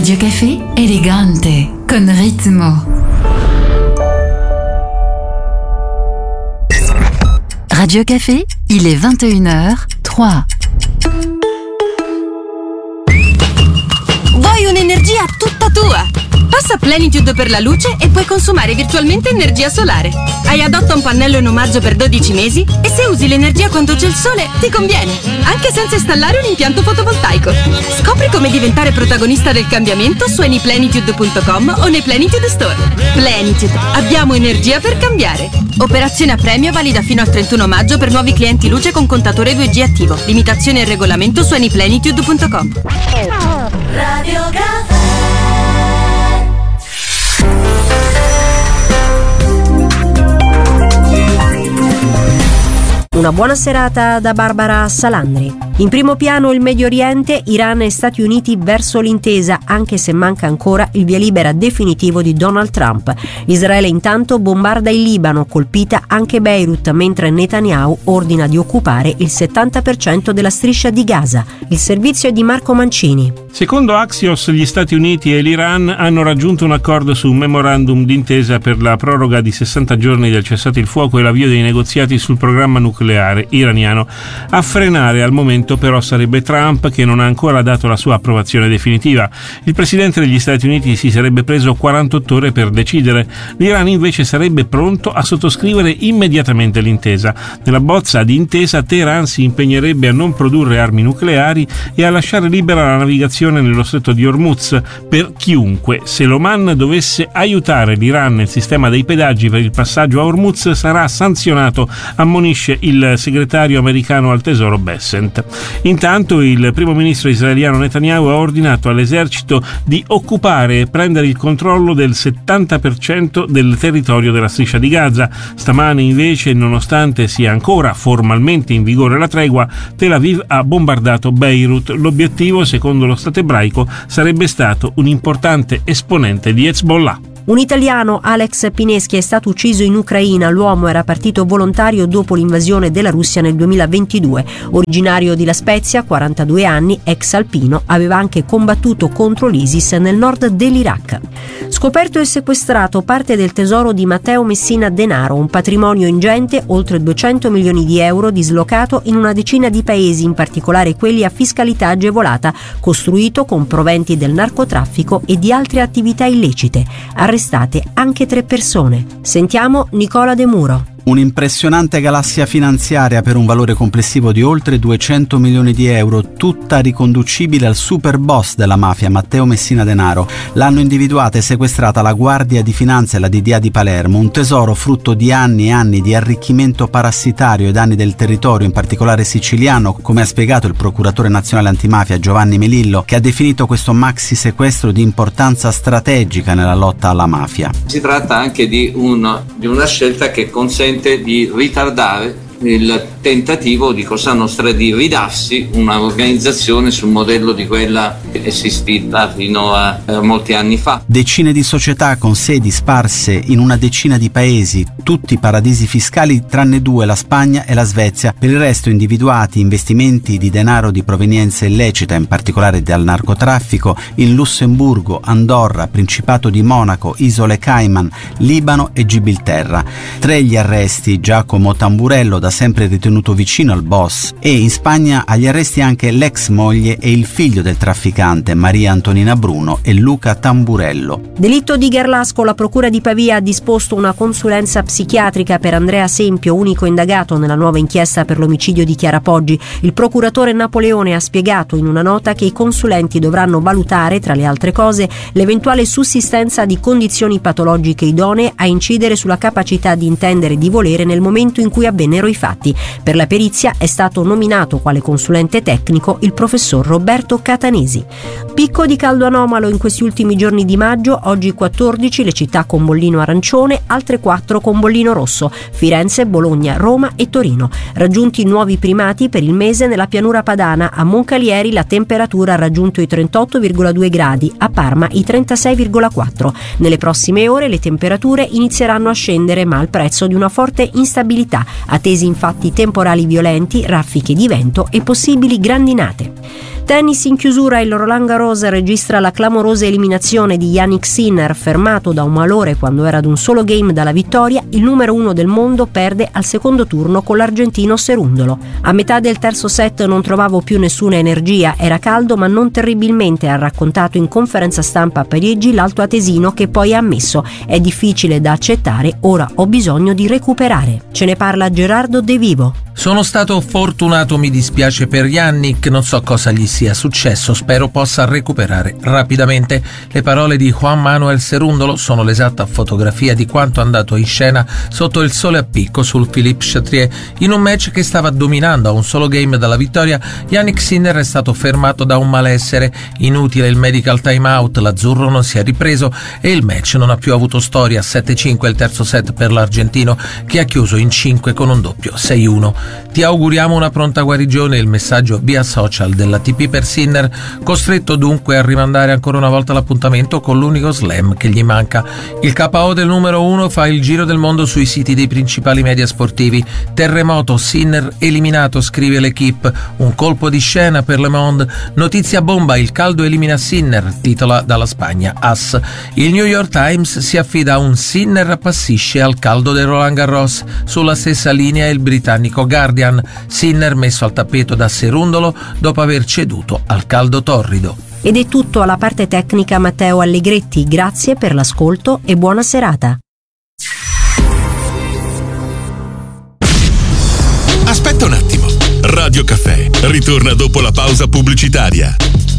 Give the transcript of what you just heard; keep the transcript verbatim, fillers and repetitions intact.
Radio Café, elegante, con ritmo. Radio Café, il est vingt et une heures trois. Vuoi un'energia tutta tua? Passa a Plenitude per la luce e puoi consumare virtualmente energia solare. Hai adotta un pannello in omaggio per dodici mesi e se usi l'energia quando c'è il sole ti conviene, anche senza installare un impianto fotovoltaico. Scopri come diventare protagonista del cambiamento su anyplenitude punto com o nei Plenitude Store. Plenitude, abbiamo energia per cambiare. Operazione a premio valida fino al trentuno maggio per nuovi clienti luce con contatore due G attivo. Limitazioni e regolamento su anyplenitude punto com. Radio Café. Una buona serata da Barbara Salandri. In primo piano il Medio Oriente, Iran e Stati Uniti verso l'intesa, anche se manca ancora il via libera definitivo di Donald Trump. Israele intanto bombarda il Libano, colpita anche Beirut, mentre Netanyahu ordina di occupare il settanta per cento della striscia di Gaza. Il servizio è di Marco Mancini. Secondo Axios, gli Stati Uniti e l'Iran hanno raggiunto un accordo su un memorandum d'intesa per la proroga di sessanta giorni del cessate il fuoco e l'avvio dei negoziati sul programma nucleare iraniano. A frenare al momento però sarebbe Trump, che non ha ancora dato la sua approvazione definitiva. Il presidente degli Stati Uniti si sarebbe preso quarantotto ore per decidere. L'Iran invece sarebbe pronto a sottoscrivere immediatamente l'intesa. Nella bozza di intesa Teheran si impegnerebbe a non produrre armi nucleari e a lasciare libera la navigazione nello stretto di Hormuz per chiunque. Se l'Oman dovesse aiutare l'Iran nel sistema dei pedaggi per il passaggio a Hormuz sarà sanzionato, ammonisce il segretario americano al tesoro Bessent. Intanto il primo ministro israeliano Netanyahu ha ordinato all'esercito di occupare e prendere il controllo del settanta per cento del territorio della striscia di Gaza. Stamane invece, nonostante sia ancora formalmente in vigore la tregua, Tel Aviv ha bombardato Beirut. L'obiettivo, secondo lo Stato ebraico, sarebbe stato un importante esponente di Hezbollah. Un italiano, Alex Pineschi, è stato ucciso in Ucraina. L'uomo era partito volontario dopo l'invasione della Russia nel duemilaventidue. Originario di La Spezia, quarantadue anni, ex alpino, aveva anche combattuto contro l'ISIS nel nord dell'Iraq. Scoperto e sequestrato parte del tesoro di Matteo Messina Denaro, un patrimonio ingente, oltre duecento milioni di euro, dislocato in una decina di paesi, in particolare quelli a fiscalità agevolata, costruito con proventi del narcotraffico e di altre attività illecite. Arrestate anche tre persone. Sentiamo Nicola De Muro. Un'impressionante galassia finanziaria per un valore complessivo di oltre duecento milioni di euro, tutta riconducibile al super boss della mafia, Matteo Messina Denaro. L'hanno individuata e sequestrata la Guardia di Finanza e la D D A di Palermo, un tesoro frutto di anni e anni di arricchimento parassitario ai danni del territorio, in particolare siciliano, come ha spiegato il procuratore nazionale antimafia Giovanni Melillo, che ha definito questo maxi sequestro di importanza strategica nella lotta alla mafia. Si tratta anche di, un, di una scelta che consente di ritardare il tentativo di Cosa Nostra di ridarsi una organizzazione sul modello di quella esistita fino a eh, molti anni fa. Decine di società con sedi sparse in una decina di paesi, tutti paradisi fiscali tranne due, la Spagna e la Svezia. Per il resto individuati investimenti di denaro di provenienza illecita, in particolare dal narcotraffico, in Lussemburgo, Andorra, Principato di Monaco, Isole Cayman, Libano e Gibilterra. Tre gli arresti: Giacomo Tamburello, da sempre ritenuto vicino al boss, e in Spagna agli arresti anche l'ex moglie e il figlio del trafficante, Maria Antonina Bruno e Luca Tamburello. Delitto di Gerlasco. La procura di Pavia ha disposto una consulenza psichiatrica per Andrea Sempio, unico indagato nella nuova inchiesta per l'omicidio di Chiara Poggi. Il procuratore Napoleone ha spiegato in una nota che i consulenti dovranno valutare, tra le altre cose, l'eventuale sussistenza di condizioni patologiche idonee a incidere sulla capacità di intendere e di volere nel momento in cui avvennero i fatti. Per la perizia è stato nominato quale consulente tecnico il professor Roberto Catanesi. Picco di caldo anomalo in questi ultimi giorni di maggio. Oggi quattordici le città con bollino arancione, altre quattro con bollino rosso: Firenze, Bologna, Roma e Torino. Raggiunti nuovi primati per il mese nella pianura padana. A Moncalieri la temperatura ha raggiunto i trentotto virgola due gradi, a Parma i trentasei virgola quattro. Nelle prossime ore le temperature inizieranno a scendere, ma al prezzo di una forte instabilità, attesi infatti temporali violenti, raffiche di vento e possibili grandinate. Tennis in chiusura, il Roland Garros registra la clamorosa eliminazione di Jannik Sinner, fermato da un malore quando era ad un solo game dalla vittoria. Il numero uno del mondo perde al secondo turno con l'argentino Cerundolo. A metà del terzo set non trovavo più nessuna energia, era caldo ma non terribilmente, ha raccontato in conferenza stampa a Parigi l'alto atesino, che poi ha ammesso: è difficile da accettare, ora ho bisogno di recuperare. Ce ne parla Gerardo De Vivo. Sono stato fortunato, mi dispiace per Jannik, non so cosa gli sia successo, spero possa recuperare rapidamente. Le parole di Juan Manuel Cerundolo sono l'esatta fotografia di quanto andato in scena sotto il sole a picco sul Philippe Chatrier. In un match che stava dominando a un solo game dalla vittoria, Jannik Sinner è stato fermato da un malessere. Inutile il medical timeout, l'azzurro non si è ripreso e il match non ha più avuto storia. sette cinque il terzo set per l'argentino, che ha chiuso in cinque con un doppio sei uno. Ti auguriamo una pronta guarigione, il messaggio via social della T P per Sinner, costretto dunque a rimandare ancora una volta l'appuntamento con l'unico slam che gli manca. Il K O del numero uno fa il giro del mondo sui siti dei principali media sportivi. Terremoto, Sinner eliminato, scrive l'Equipe, un colpo di scena per Le Monde. Notizia bomba, il caldo elimina Sinner, titola dalla Spagna As. Il New York Times si affida a un Sinner appassisce al caldo del Roland Garros. Sulla stessa linea il britannico Guardian, Sinner messo al tappeto da Cerundolo dopo aver ceduto al caldo torrido. Ed è tutto. Alla parte tecnica Matteo Allegretti, grazie per l'ascolto e buona serata. Aspetta un attimo, Radio Caffè ritorna dopo la pausa pubblicitaria.